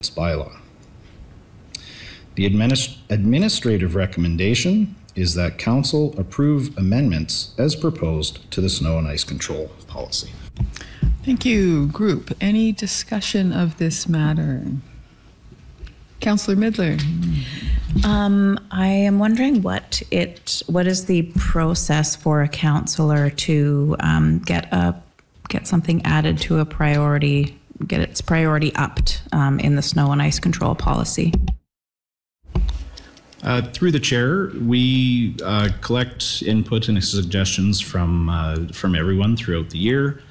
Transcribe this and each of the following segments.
bylaw. The administrative recommendation is that council approve amendments as proposed to the snow and ice control policy. Thank you. Group, any discussion of this matter? Councillor Midler. I am wondering what is the process for a councillor to get something added to a priority, get its priority upped in the snow and ice control policy? Through the chair, we collect input and suggestions from everyone throughout the year.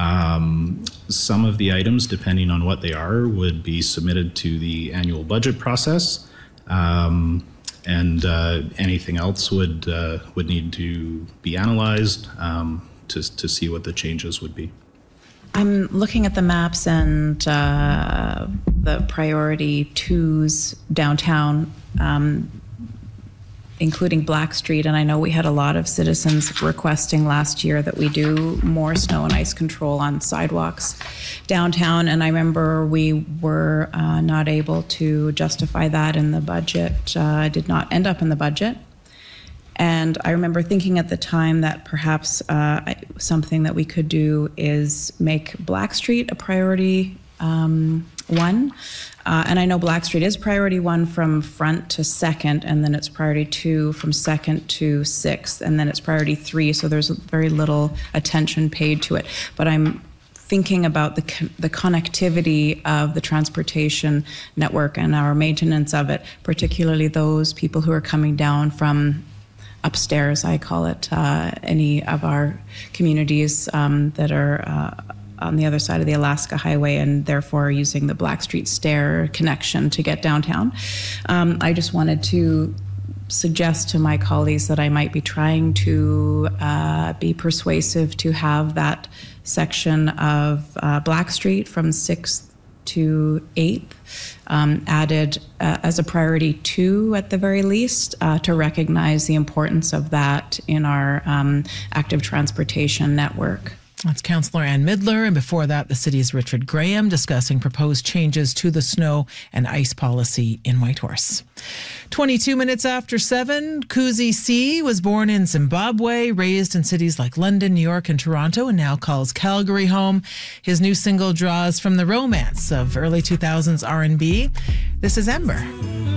Some of the items, depending on what they are, would be submitted to the annual budget process, and anything else would need to be analyzed to see what the changes would be. I'm looking at the maps and the priority twos downtown, including Black Street. And I know we had a lot of citizens requesting last year that we do more snow and ice control on sidewalks downtown. And I remember we were not able to justify that in the budget. Did not end up in the budget. And I remember thinking at the time that perhaps something that we could do is make Black Street a priority one. And I know Black Street is priority one from front to second, and then it's priority two from second to sixth, and then it's priority three. So there's very little attention paid to it. But I'm thinking about the connectivity of the transportation network and our maintenance of it, particularly those people who are coming down from upstairs, I call it, any of our communities that are on the other side of the Alaska Highway and therefore using the Black Street stair connection to get downtown. I just wanted to suggest to my colleagues that I might be trying to be persuasive to have that section of Black Street from 6th to 8th added as a priority 2 at the very least, to recognize the importance of that in our active transportation network. That's Councillor Ann Midler, and before that, the city's Richard Graham discussing proposed changes to the snow and ice policy in Whitehorse. 22 minutes after 7, Kuzi C was born in Zimbabwe, raised in cities like London, New York, and Toronto, and now calls Calgary home. His new single draws from the romance of early 2000s R&B. This is Ember.